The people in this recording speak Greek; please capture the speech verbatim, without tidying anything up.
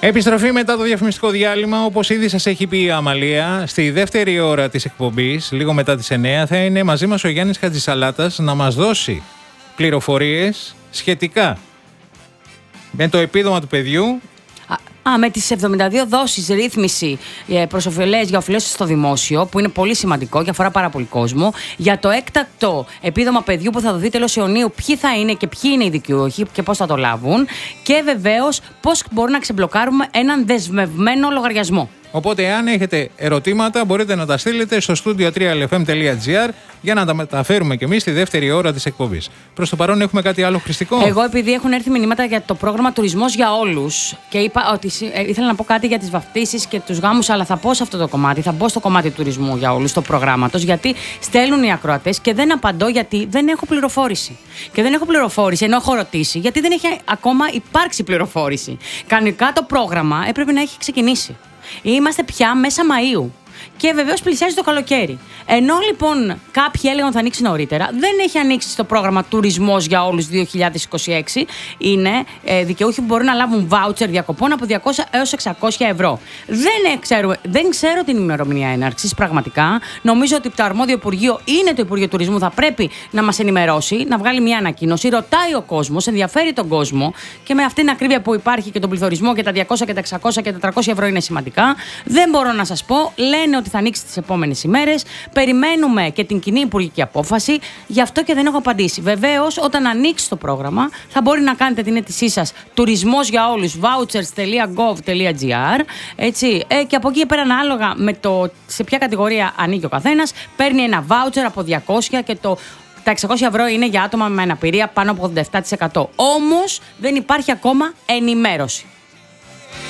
Επιστροφή μετά το διαφημιστικό διάλειμμα. Όπως ήδη σας έχει πει η Αμαλία, στη δεύτερη ώρα της εκπομπής, λίγο μετά τις εννιά, θα είναι μαζί μας ο Γιάννης Χατζησαλάτας να μας δώσει πληροφορίες σχετικά με το επίδομα του παιδιού. Α, με τις εβδομήντα δύο δόσεις ρύθμιση προς οφειλές για οφειλές στο δημόσιο, που είναι πολύ σημαντικό και αφορά πάρα πολύ κόσμο. Για το έκτακτο επίδομα παιδιού που θα δοθεί τέλος Ιουνίου, ποιοι θα είναι και ποιοι είναι οι δικαιούχοι και πώς θα το λάβουν. Και βεβαίως πώς μπορούμε να ξεμπλοκάρουμε έναν δεσμευμένο λογαριασμό. Οπότε, αν έχετε ερωτήματα, μπορείτε να τα στείλετε στο studio τρία ελ εφ εμ τελεία τζι άρ για να τα μεταφέρουμε κι εμείς στη δεύτερη ώρα της εκπομπής. Προς το παρόν, έχουμε κάτι άλλο χρηστικό? Εγώ, επειδή έχουν έρθει μηνύματα για το πρόγραμμα Τουρισμός για Όλους και είπα ότι ήθελα να πω κάτι για τις βαφτίσεις και τους γάμους, αλλά θα πω σε αυτό το κομμάτι, θα μπω στο κομμάτι τουρισμού για όλους, το προγράμματος, γιατί στέλνουν οι ακροατές και δεν απαντώ γιατί δεν έχω πληροφόρηση. Και δεν έχω πληροφόρηση, ενώ έχω ρωτήσει, γιατί δεν έχει ακόμα υπάρξει πληροφόρηση. Κανονικά το πρόγραμμα έπρεπε να έχει ξεκινήσει. Είμαστε πια μέσα Μαΐου και βεβαίως πλησιάζει το καλοκαίρι. Ενώ λοιπόν κάποιοι έλεγαν ότι θα ανοίξει νωρίτερα, δεν έχει ανοίξει στο πρόγραμμα Τουρισμός για Όλους δύο χιλιάδες είκοσι έξι. Είναι ε, δικαιούχοι που μπορούν να λάβουν βάουτσερ διακοπών από διακόσια έως εξακόσια ευρώ. Δεν ξέρω, δεν ξέρω την ημερομηνία έναρξης πραγματικά. Νομίζω ότι το αρμόδιο Υπουργείο είναι το Υπουργείο Τουρισμού. Θα πρέπει να μας ενημερώσει, να βγάλει μια ανακοίνωση. Ρωτάει ο κόσμος, ενδιαφέρει τον κόσμο και με αυτήν την ακρίβεια που υπάρχει και τον πληθωρισμό και τα διακόσια και τα εξακόσια και τα τετρακόσια ευρώ είναι σημαντικά. Δεν μπορώ να σας πω. Λένε ότι θα ανοίξει τις επόμενες ημέρες. Περιμένουμε και την κοινή υπουργική απόφαση, γι' αυτό και δεν έχω απαντήσει. Βεβαίως, όταν ανοίξει το πρόγραμμα, θα μπορεί να κάνετε την αίτησή σας τουρισμός για όλους, vouchers τελεία gov τελεία gr. Έτσι, ε, και από εκεί και πέρα, ανάλογα με το σε ποια κατηγορία ανήκει ο καθένας, παίρνει ένα voucher από διακόσια και το. Τα εξακόσια ευρώ είναι για άτομα με αναπηρία πάνω από ογδόντα επτά τοις εκατό. Όμως δεν υπάρχει ακόμα ενημέρωση.